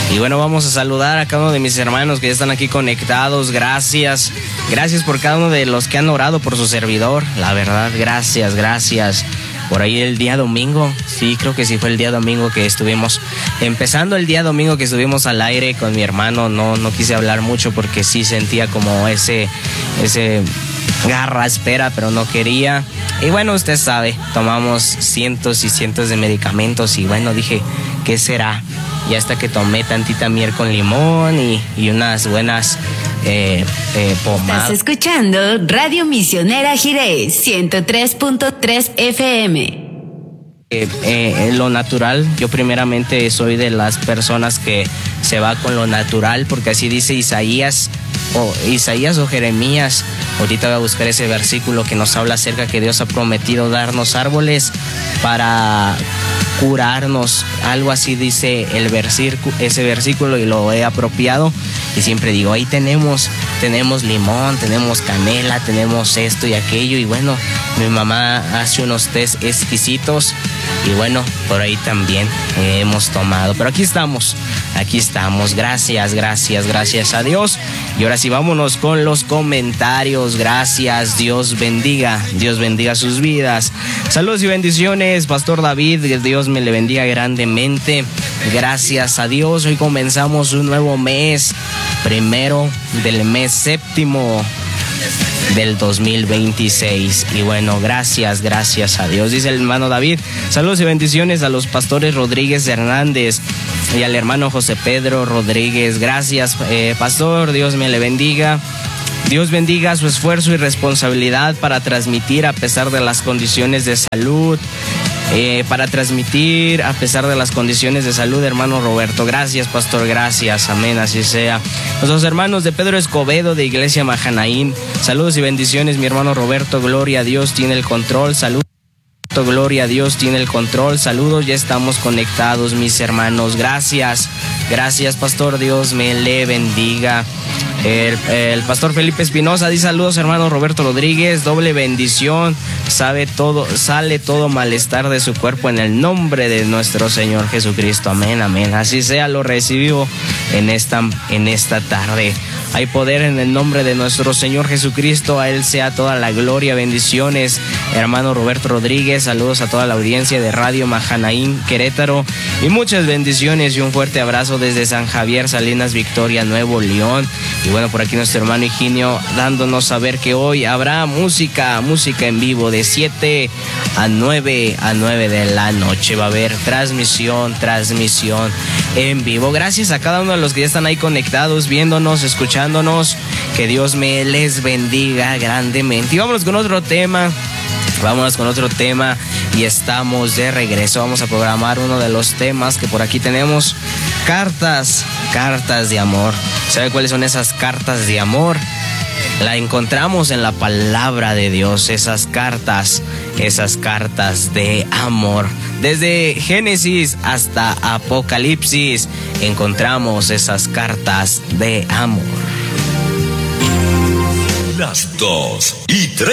Y bueno, vamos a saludar a cada uno de mis hermanos que ya están aquí conectados. Gracias por cada uno de los que han orado por su servidor. La verdad, gracias. Por ahí el día domingo, sí, creo que sí fue el día domingo que estuvimos, empezando el día domingo que estuvimos al aire con mi hermano. No quise hablar mucho porque sí sentía como ese garra, espera, pero no quería. Y bueno, usted sabe, tomamos cientos y cientos de medicamentos y bueno, dije, ¿qué será? Y hasta que tomé tantita miel con limón y unas buenas pomadas. Estás escuchando Radio Misionera Jiré, 103.3 FM. Lo natural, yo primeramente soy de las personas que se va con lo natural, porque así dice Isaías o Jeremías. Ahorita voy a buscar ese versículo que nos habla acerca que Dios ha prometido darnos árboles para curarnos, algo así dice ese versículo, y lo he apropiado y siempre digo, ahí tenemos limón, tenemos canela, tenemos esto y aquello. Y bueno, mi mamá hace unos tés exquisitos y bueno, por ahí también hemos tomado, pero aquí estamos, gracias a Dios. Y ahora sí, vámonos con los comentarios. Gracias, Dios bendiga sus vidas. Saludos y bendiciones, Pastor David, que Dios me le bendiga grandemente. Gracias a Dios, hoy comenzamos un nuevo mes, primero del mes séptimo del 2026. Y bueno, gracias a Dios. Dice el hermano David, saludos y bendiciones a los pastores Rodríguez Hernández y al hermano José Pedro Rodríguez. Gracias, pastor, Dios me le bendiga. Dios bendiga su esfuerzo y responsabilidad para transmitir a pesar de las condiciones de salud. Hermano Roberto. Gracias, pastor, gracias, amén, así sea. Los hermanos de Pedro Escobedo de Iglesia Mahanaim, saludos y bendiciones, mi hermano Roberto, gloria a Dios, tiene el control, saludos. Gloria a Dios, tiene el control, saludos, ya estamos conectados, mis hermanos. Gracias, pastor, Dios me le bendiga. El pastor Felipe Espinosa dice saludos, hermano Roberto Rodríguez, doble bendición, sale todo malestar de su cuerpo en el nombre de nuestro Señor Jesucristo, amén, así sea, lo recibo en esta tarde. Hay poder en el nombre de nuestro Señor Jesucristo, a Él sea toda la gloria, bendiciones, hermano Roberto Rodríguez, saludos a toda la audiencia de Radio Mahanaim Querétaro y muchas bendiciones y un fuerte abrazo desde San Javier, Salinas Victoria, Nuevo León. Y bueno, por aquí nuestro hermano Higinio dándonos saber que hoy habrá música en vivo de 7 a 9 de la noche. Va a haber transmisión en vivo. Gracias a cada uno de los que ya están ahí conectados, viéndonos, escuchándonos. Que Dios me les bendiga grandemente. Y vámonos con otro tema y estamos de regreso. Vamos a programar uno de los temas que por aquí tenemos. Cartas de amor. ¿Sabe cuáles son esas cartas de amor? La encontramos en la palabra de Dios, esas cartas de amor. Desde Génesis hasta Apocalipsis encontramos esas cartas de amor. Las 2:03